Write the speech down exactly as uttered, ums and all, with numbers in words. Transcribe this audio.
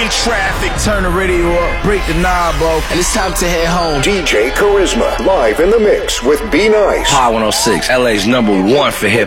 traffic. Turn the radio up, break the knob off, and it's time to head home. D J Charisma, live in the mix with B Nice. Power one oh six, L A's number one for hip